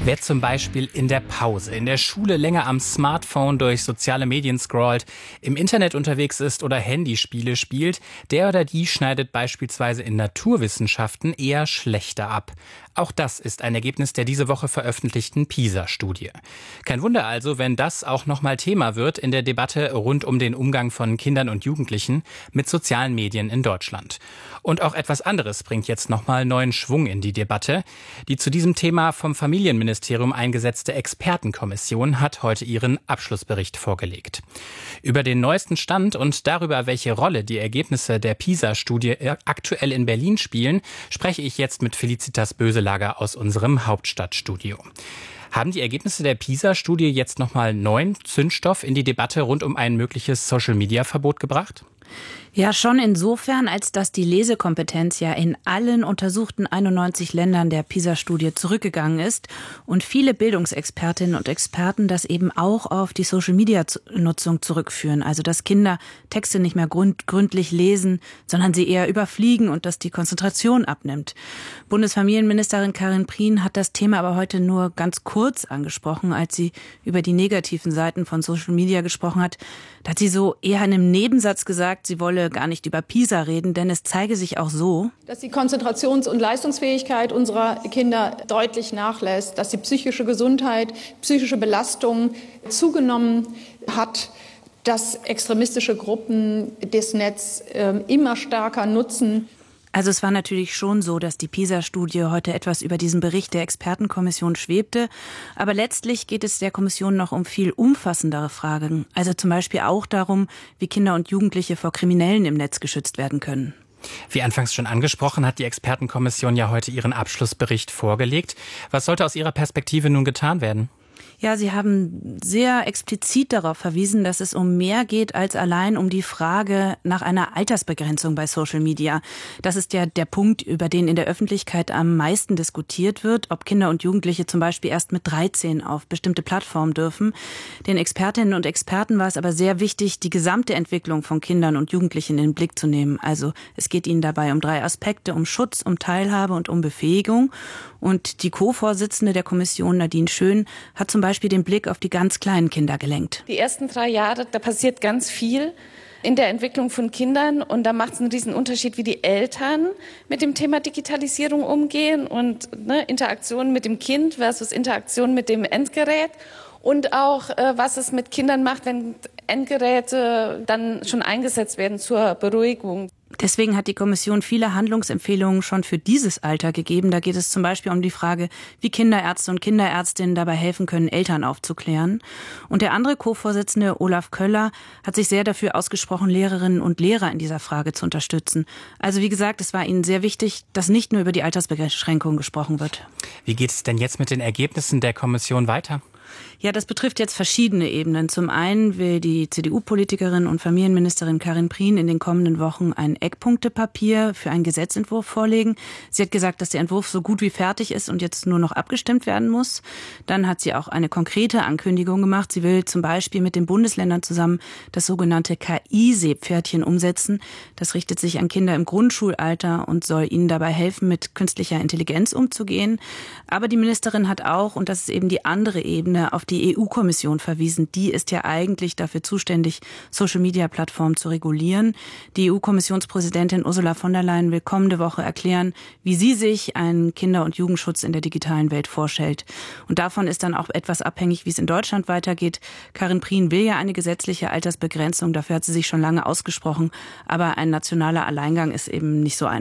Wer zum Beispiel in der Pause, in der Schule länger am Smartphone durch soziale Medien scrollt, im Internet unterwegs ist oder Handyspiele spielt, der oder die schneidet beispielsweise in Naturwissenschaften eher schlechter ab. Auch das ist ein Ergebnis der diese Woche veröffentlichten PISA-Studie. Kein Wunder also, wenn das auch nochmal Thema wird in der Debatte rund um den Umgang von Kindern und Jugendlichen mit sozialen Medien in Deutschland. Und auch etwas anderes bringt jetzt nochmal neuen Schwung in die Debatte. Die zu diesem Thema vom Familienministerium eingesetzte Expertenkommission hat heute ihren Abschlussbericht vorgelegt. Über den neuesten Stand und darüber, welche Rolle die Ergebnisse der PISA-Studie aktuell in Berlin spielen, spreche ich jetzt mit Felicitas Böselager aus unserem Hauptstadtstudio. Haben die Ergebnisse der PISA-Studie jetzt nochmal neuen Zündstoff in die Debatte rund um ein mögliches Social-Media-Verbot gebracht? Ja, schon insofern, als dass die Lesekompetenz ja in allen untersuchten 91 Ländern der PISA-Studie zurückgegangen ist und viele Bildungsexpertinnen und Experten das eben auch auf die Social-Media-Nutzung zurückführen. Also, dass Kinder Texte nicht mehr gründlich lesen, sondern sie eher überfliegen und dass die Konzentration abnimmt. Bundesfamilienministerin Karin Prien hat das Thema aber heute nur ganz kurz angesprochen, als sie über die negativen Seiten von Social-Media gesprochen hat. Da hat sie so eher in einem Nebensatz gesagt, sie wolle gar nicht über PISA reden, denn es zeige sich auch so, dass die Konzentrations- und Leistungsfähigkeit unserer Kinder deutlich nachlässt, dass die psychische Gesundheit, psychische Belastung zugenommen hat, dass extremistische Gruppen das Netz immer stärker nutzen. Also es war natürlich schon so, dass die PISA-Studie heute etwas über diesen Bericht der Expertenkommission schwebte. Aber letztlich geht es der Kommission noch um viel umfassendere Fragen. Also zum Beispiel auch darum, wie Kinder und Jugendliche vor Kriminellen im Netz geschützt werden können. Wie anfangs schon angesprochen, hat die Expertenkommission ja heute ihren Abschlussbericht vorgelegt. Was sollte aus Ihrer Perspektive nun getan werden? Ja, Sie haben sehr explizit darauf verwiesen, dass es um mehr geht als allein um die Frage nach einer Altersbegrenzung bei Social Media. Das ist ja der Punkt, über den in der Öffentlichkeit am meisten diskutiert wird, ob Kinder und Jugendliche zum Beispiel erst mit 13 auf bestimmte Plattformen dürfen. Den Expertinnen und Experten war es aber sehr wichtig, die gesamte Entwicklung von Kindern und Jugendlichen in den Blick zu nehmen. Also es geht ihnen dabei um 3 Aspekte, um Schutz, um Teilhabe und um Befähigung. Und die Co-Vorsitzende der Kommission, Nadine Schön, hat zum Beispiel den Blick auf die ganz kleinen Kinder gelenkt. Die ersten 3 Jahre, da passiert ganz viel in der Entwicklung von Kindern und da macht es einen riesen Unterschied, wie die Eltern mit dem Thema Digitalisierung umgehen und Interaktion mit dem Kind versus Interaktion mit dem Endgerät und auch, was es mit Kindern macht, wenn Endgeräte dann schon eingesetzt werden zur Beruhigung. Deswegen hat die Kommission viele Handlungsempfehlungen schon für dieses Alter gegeben. Da geht es zum Beispiel um die Frage, wie Kinderärzte und Kinderärztinnen dabei helfen können, Eltern aufzuklären. Und der andere Co-Vorsitzende, Olaf Köller, hat sich sehr dafür ausgesprochen, Lehrerinnen und Lehrer in dieser Frage zu unterstützen. Also wie gesagt, es war ihnen sehr wichtig, dass nicht nur über die Altersbeschränkung gesprochen wird. Wie geht es denn jetzt mit den Ergebnissen der Kommission weiter? Ja, das betrifft jetzt verschiedene Ebenen. Zum einen will die CDU-Politikerin und Familienministerin Karin Prien in den kommenden Wochen ein Eckpunktepapier für einen Gesetzentwurf vorlegen. Sie hat gesagt, dass der Entwurf so gut wie fertig ist und jetzt nur noch abgestimmt werden muss. Dann hat sie auch eine konkrete Ankündigung gemacht. Sie will zum Beispiel mit den Bundesländern zusammen das sogenannte KI-Seepferdchen umsetzen. Das richtet sich an Kinder im Grundschulalter und soll ihnen dabei helfen, mit künstlicher Intelligenz umzugehen. Aber die Ministerin hat auch, und das ist eben die andere Ebene, auf die EU-Kommission verwiesen. Die ist ja eigentlich dafür zuständig, Social-Media-Plattformen zu regulieren. Die EU-Kommissionspräsidentin Ursula von der Leyen will kommende Woche erklären, wie sie sich einen Kinder- und Jugendschutz in der digitalen Welt vorstellt. Und davon ist dann auch etwas abhängig, wie es in Deutschland weitergeht. Karin Prien will ja eine gesetzliche Altersbegrenzung. Dafür hat sie sich schon lange ausgesprochen. Aber ein nationaler Alleingang ist eben nicht so einfach.